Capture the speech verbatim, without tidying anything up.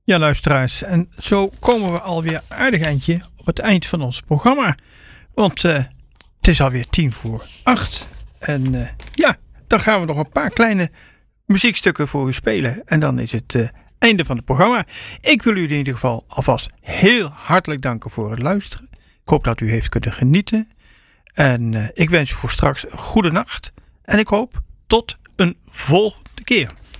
Ja, luisteraars, en zo komen we alweer aardig eindje op het eind van ons programma. Want uh, het is alweer tien voor acht. En uh, ja, dan gaan we nog een paar kleine muziekstukken voor u spelen. En dan is het uh, einde van het programma. Ik wil u in ieder geval alvast heel hartelijk danken voor het luisteren. Ik hoop dat u heeft kunnen genieten. En uh, ik wens u voor straks een goede nacht. En ik hoop tot een volgende keer.